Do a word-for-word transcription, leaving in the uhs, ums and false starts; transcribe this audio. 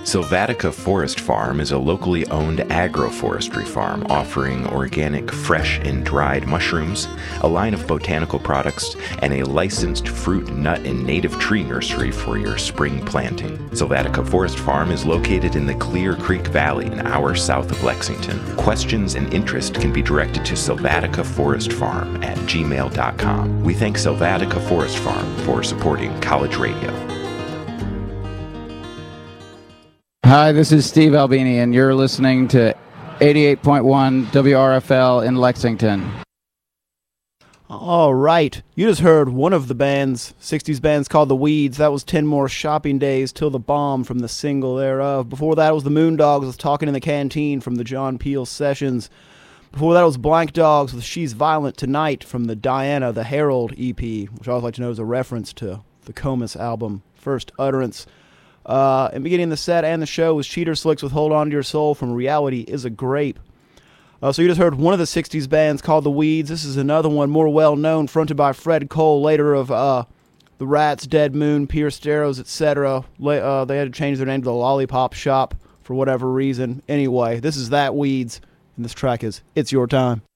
Sylvatica Forest Farm is a locally owned agroforestry farm offering organic, fresh, and dried mushrooms, a line of botanical products, and a licensed fruit, nut, and native tree nursery for your spring planting. Sylvatica Forest Farm is located in the Clear Creek Valley, an hour south of Lexington. Questions and interest can be directed to Sylvatica Forest Farm at gmail dot com. We thank Sylvatica Forest Farm for supporting College Radio. Hi, this is Steve Albini, and you're listening to eighty-eight point one W R F L in Lexington. All right. You just heard one of the bands, sixties bands called The Weeds. That was ten More Shopping Days Till the Bomb from the single thereof. Before that was the Moondogs with Talking in the Canteen from the John Peel Sessions. Before that was Blank Dogs with She's Violent Tonight from the Diana the Herald E P, which I always like to know is a reference to the Comus album, First Utterance. Uh, and beginning the set and the show was Cheater Slicks with Hold On to Your Soul from Reality is a Grape. Uh, so you just heard one of the sixties bands called The Weeds. This is another one more well-known, fronted by Fred Cole, later of uh, The Rats, Dead Moon, Pierced Arrows, et cetera. Uh, they had to change their name to The Lollipop Shop for whatever reason. Anyway, this is That Weeds, and this track is It's Your Time.